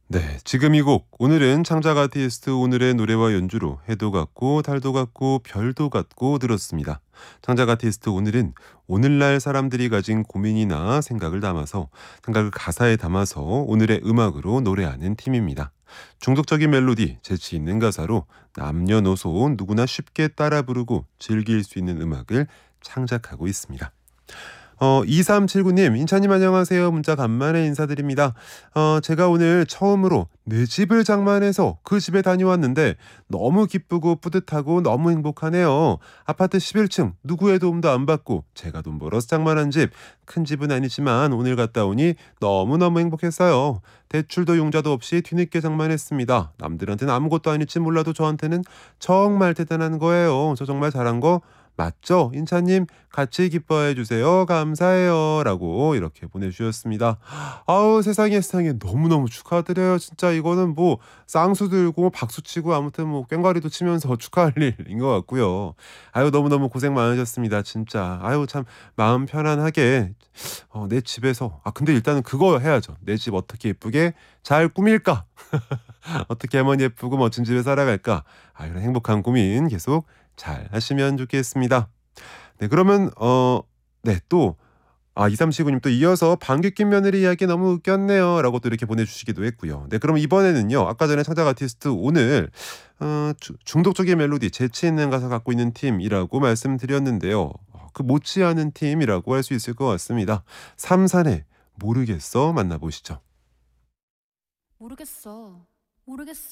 네, 지금 이 곡 오늘은 창작 아티스트 오늘의 노래와 연주로 해도 같고 달도 같고 별도 같고 들었습니다. 창작 아티스트 오늘은 오늘날 사람들이 가진 고민이나 생각을 담아서 생각을 가사에 담아서 오늘의 음악으로 노래하는 팀입니다. 중독적인 멜로디, 재치 있는 가사로 남녀노소 누구나 쉽게 따라 부르고 즐길 수 있는 음악을 창작하고 있습니다. 2379님, 인차님 안녕하세요. 문자 간만에 인사드립니다. 제가 오늘 처음으로 내 집을 장만해서 그 집에 다녀왔는데 너무 기쁘고 뿌듯하고 너무 행복하네요. 아파트 11층, 누구의 도움도 안 받고 제가 돈 벌어서 장만한 집. 큰 집은 아니지만 오늘 갔다 오니 너무너무 행복했어요. 대출도 융자도 없이 뒤늦게 장만했습니다. 남들한테는 아무것도 아닐지 몰라도 저한테는 정말 대단한 거예요. 저 정말 잘한 거 맞죠? 인차님 같이 기뻐해 주세요. 감사해요. 라고 이렇게 보내주셨습니다. 아우 세상에 너무너무 축하드려요. 진짜 이거는 뭐 쌍수 들고 박수 치고 아무튼 뭐 꽹과리도 치면서 축하할 일인 것 같고요. 아유 너무너무 고생 많으셨습니다. 진짜. 아유 참 마음 편안하게 내 집에서 근데 일단은 그거 해야죠. 내 집 어떻게 예쁘게 잘 꾸밀까? 어떻게 하면 예쁘고 멋진 집에 살아갈까? 이런 행복한 고민 계속 잘 하시면 좋겠습니다. 네, 그러면 네, 또 2379님 또 이어서 "방귀 낀 며느리 이야기 너무 웃겼네요."라고 또 이렇게 보내주시기도 했고요. 네, 그럼 이번에는요. 아까 전에 창작 아티스트 오늘 중독적인 멜로디, 재치 있는 가사 갖고 있는 팀이라고 말씀드렸는데요. 그 못지않은 팀이라고 할 수 있을 것 같습니다. 삼산의 모르겠어 만나보시죠. 모르겠어. 모르겠어.